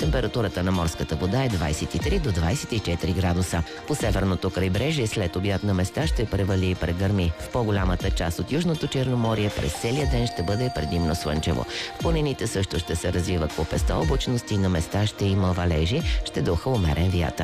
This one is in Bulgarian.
Температурата на морската вода е 23 до 24 градуса. По северното крайбрежие след обяд на места ще превали и прегърми. В по-голямата част от Южното Черноморие през целия ден ще бъде предимно слънчево. В планините също ще се развиват по песта облачности, на места ще има валежи, ще духа умерен вятър.